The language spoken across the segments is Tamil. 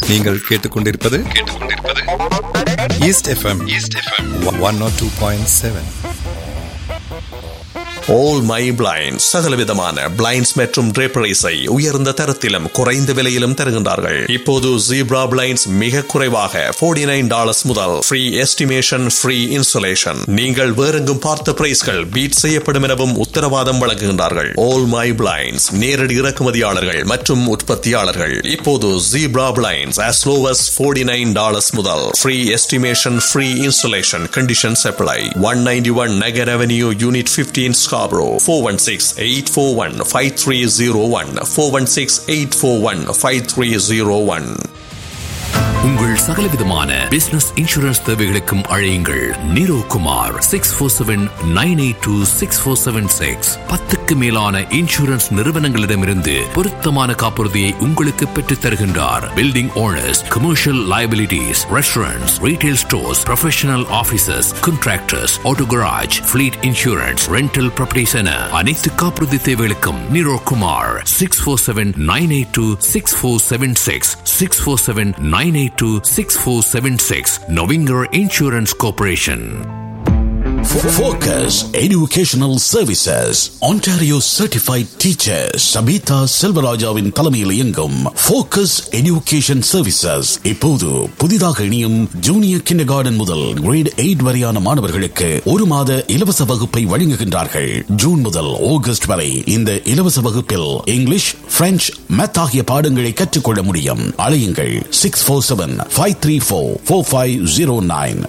நீங்கள் கேட்டுக்கொண்டிருப்பது east FM 102.7. All My Blinds சகலவிதமான பிளைண்ட்ஸ் மற்றும் draperies-ஐ உயர்ந்த தரத்திலும் குறைந்த விலையிலும் தருகின்றார்கள். இப்போது Zebra Blinds மிக குறைவாக $49 முதல் ஃப்ரீ எஸ்டிமேஷன், ஃப்ரீ இன்ஸ்டாலேஷன். நீங்கள் வேறெங்கும் பார்த்த பிரைஸ்கள் பீட் செய்யப்படும் எனவும் உத்தரவாதம் வழங்குகின்றார்கள். All My Blinds நேரடி இறக்குமதியாளர்கள் மற்றும் உற்பத்தியாளர்கள். இப்போது Zebra Blinds as low as $49 முதல் free estimation, free installation. Conditions apply. 191 Nagar Avenue, Unit 15, Scarborough. 416-841-5301. 416-841-5301. உங்கள் சகலவிதமான பிசினஸ் இன்சூரன்ஸ் தேவைகளுக்கும் அழையுங்கள் நீரோ குமார். 647-982-6476. 10க்கு மேலான இன்சூரன்ஸ் நிறுவனங்களிடமிருந்து பொருத்தமான காப்புறுதியை உங்களுக்கு பெற்றுத் தருகின்றார். Building owners, commercial liabilities, restaurants, retail stores, professional offices, contractors, auto garage, fleet insurance, rental properties என அனைத்து காப்புறுதி தேவைகளுக்கும் நீரோ Kumar. 647-982-6476. 647-982-6476. Novinger Insurance Corporation. Focus Educational Services Ontario Certified Teacher Sabitha Selvarajavin தலைமையில் இயங்கும் Focus Education Services இப்போது புதிதாக இணையும் ஜூனியர் கிண்டர்கார்டன் முதல் கிரேட் 8 வரையான மாணவர்களுக்கு ஒரு மாத இலவச வகுப்பை வழங்குகின்றார்கள். ஜூன் முதல் ஆகஸ்ட் வரை இந்த இலவச வகுப்பில் இங்கிலீஷ், பிரெஞ்சு, மேத் ஆகிய பாடங்களை கற்றுக்கொள்ள முடியும். அழையுங்கள் 647-534-4509.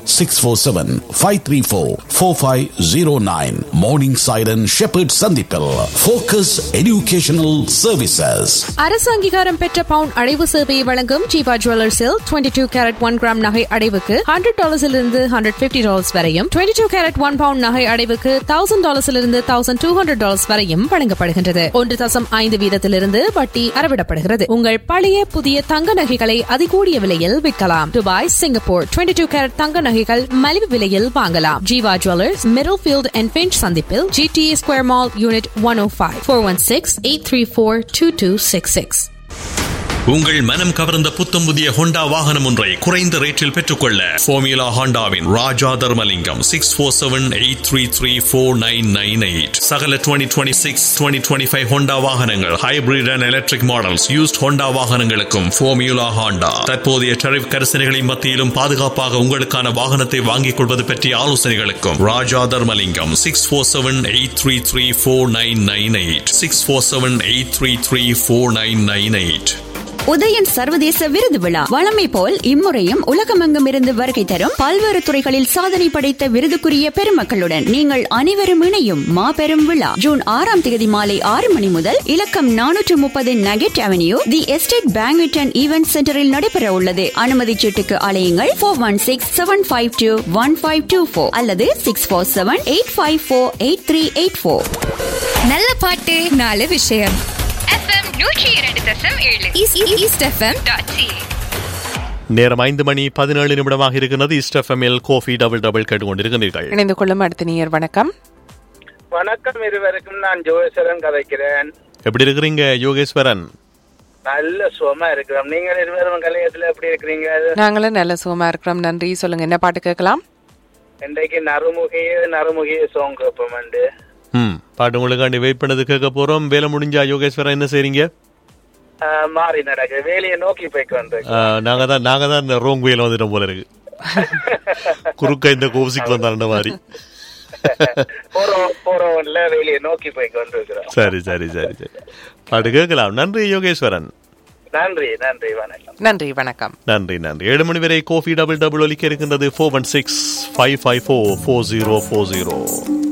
647-534-4509. Morning Siren Shepherd சந்திப்பில் Focus Educational Services. அரசு அங்கீகாரம் பெற்ற பவுண்ட் அடைவு சேவையை வழங்கும் ஜீவா ஜுவல்லர்ஸில் 22 கேரட் 1 கிராம் நகை அடைவுக்கு $100 $150 வரையும், 22 கேரட் 1 பவுண்ட் நகை அடைவுக்கு $1000 $1200 வரையும் வழங்கப்படுகின்றது. 1.5 வீதத்திலிருந்து வட்டி அறவிடப்படுகிறது. உங்கள் பழைய புதிய தங்க நகைகளை அதிகூடிய விலையில் விற்கலாம். துபாய், சிங்கப்பூர் 22 கேரட் தங்க நகைகள் மலிவு விலையில் வாங்கலாம். Jeeva jewellers, Middlefield and pinch சந்திப்பில் GTA Square Mall Unit 105. 416-834-2266. உங்கள் மனம் கவர்ந்த புத்தம் புதிய ஹோண்டா வாகனம் ஒன்றை குறைந்த ரேட்டில் பெற்றுக்கொள்ள ஃபார்முலா ஹோண்டாவின் ராஜா தர்மலிங்கம் 647-833-4998. சகல 2026 2025 ஹோண்டா வாகனங்கள், hybrid and electric models, used Honda வாகனங்களுக்கும் ஃபார்முலா ஹோண்டா தற்போதைய டரிஃப் கரிசனைகளின் மத்தியிலும் பாதுகாப்பாக உங்களுக்கான வாகனத்தை வாங்கிக் கொள்வது பற்றிய ஆலோசனைகளுக்கும் ராஜா தர்மலிங்கம் 647-833-4998. 647-833-4998. உதயன் சர்வதேச விருது விழா வழமை போல் இம்முறையும் உலகமெங்கும் இருந்து வருகை தரும் பல்வேறு துறைகளில் சாதனை படைத்த விருதுக்குரிய பெருமக்களுடன் நீங்கள் அனைவரும் இணையும் மாபெரும் விழா ஜூன் 6ஆம் தேதி மாலை 6 மணி முதல் இலக்கம் 430 nugget avenue the estate banquet and event சென்டரில் நடைபெற உள்ளது. அனுமதி சீட்டுக்கு அழையுங்கள் 416-752-1524 அல்லது 647-854-8384. நல்ல பாட்டு, நல்ல விஷயம். FM 102.7 east FM.ca. நேரம் 5:17 இருக்கிறது. ஈஸ்ட் எஃப்எம்எல் கோஃபி டபுள் கேட்டுக்கொண்டிருக்கிறீர்கள். இணைந்து கொள்ளும் அடுத்த நேயர். வணக்கம். வணக்கம் இருவருக்கும். நான் யோகேஸ்வரன் கதைக்கிறேன். எப்படி இருக்கிறீங்க யோகேஸ்வரன்? நல்ல சுகமா இருக்கிறோம். நீங்கள் இருவரும் கலையத்துல எப்படி இருக்கிறீங்க? நாங்களும் நல்ல சுகமா இருக்கிறோம், நன்றி. சொல்லுங்க, என்ன பாட்டு கேட்கலாம்? இன்றைக்கு நறுமுகிய சாங் கேட்போம். பாட்டு உங்களுக்காண்டி வெயிட் பண்ணது கேட்க போறோம். வேலை முடிஞ்சா யோகேஸ்வரன் என்ன செய்றீங்க? மாறி நடக்க வேலையை நோக்கி போய்க்கு வந்தோம். நாங்க தான் ரோங் வேலை வந்துட்டோம் போல இருக்கு. குறுக்க இந்த கோசிக்கு வந்தாண்ட மாதிரி போறோம்ல வேலையை நோக்கி போய்க்கு வந்திருக்கிறோம். சரி சரி சரி சரி, பாட்டு கேட்கலாம். நன்றி யோகேஸ்வரன். நன்றி நன்றி, வணக்கம். நன்றி வணக்கம். நன்றி நன்றி. 7 மணி வரை கோஃபி டபுள் ஒலிக்க இருக்கின்றது. 416-554-4040.